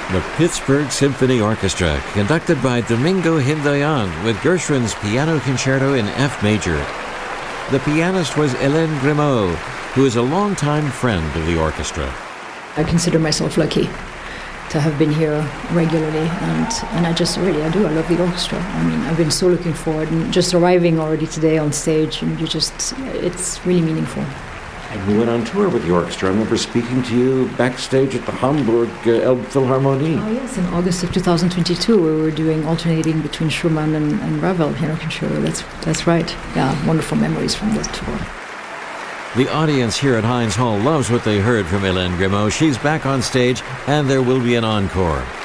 The Pittsburgh Symphony Orchestra, conducted by Domingo Hindoyan with Gershwin's Piano Concerto in F major. The pianist was Hélène Grimaud, who is a longtime friend of the orchestra. I consider myself lucky to have been here regularly, and I love the orchestra. I mean, I've been so looking forward, and just arriving already today on stage, and it's really meaningful. And you went on tour with the orchestra. I remember speaking to you backstage at the Hamburg Elbphilharmonie. Oh yes, in August of 2022, we were alternating between Schumann and Ravel Piano Concerto. That's right. Yeah, wonderful memories from that tour. The audience here at Heinz Hall loves what they heard from Hélène Grimaud. She's back on stage, and there will be an encore.